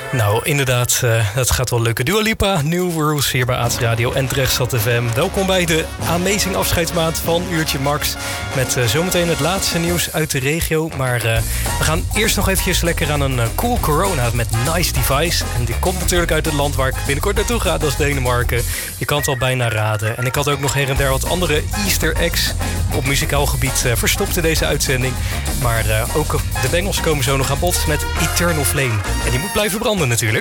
Nou, inderdaad, dat gaat wel lukken. Dua Lipa, New Rules hier bij AT Radio en Drechtstad FM. Welkom bij de Amazing afscheidsmaand van Uurtje Max. Met zometeen het laatste nieuws uit de regio. Maar we gaan eerst nog eventjes lekker aan een cool corona met Nice Device. En die komt natuurlijk uit het land waar ik binnenkort naartoe ga, dat is Denemarken. Je kan het al bijna raden. En ik had ook nog her en der wat andere Easter eggs op muzikaal gebied verstopt in deze uitzending. Maar ook de Bengals komen zo nog aan bod met Eternal Flame. En die moet blijven branden natuurlijk.